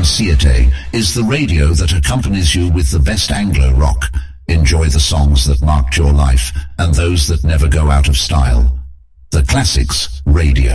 Siete is the radio that accompanies you with the best Anglo rock. Enjoy the songs that marked your life and those that never go out of style. The Classics Radio.